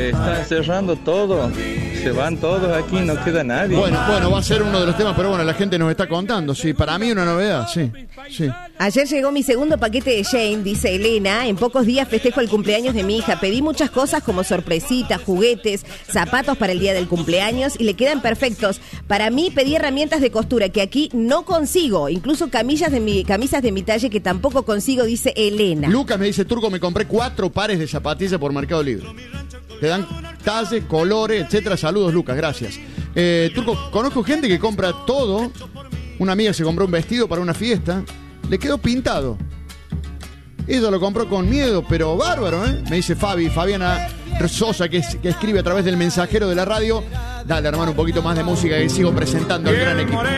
están cerrando todo. Se van todos aquí, no queda nadie. Bueno, va a ser uno de los temas, pero bueno, la gente nos está contando. Sí, para mí una novedad, sí. Ayer llegó mi segundo paquete de Shane, dice Elena. En pocos días festejo el cumpleaños de mi hija. Pedí muchas cosas como sorpresitas, juguetes, zapatos para el día del cumpleaños y le quedan perfectos. Para mí pedí herramientas de costura que aquí no consigo. Incluso camisas de mi talle que tampoco consigo, dice Elena. Lucas me dice, Turco, me compré 4 pares de zapatillas por Mercado Libre. Te dan talles, colores, etcétera. Saludos, Lucas, gracias. Turco, conozco gente que compra todo. Una amiga se compró un vestido para una fiesta. Le quedó pintado. Ella lo compró con miedo, pero bárbaro, ¿eh? Me dice Fabiana Sosa, que escribe a través del mensajero de la radio. Dale, hermano, un poquito más de música que sigo presentando al gran equipo.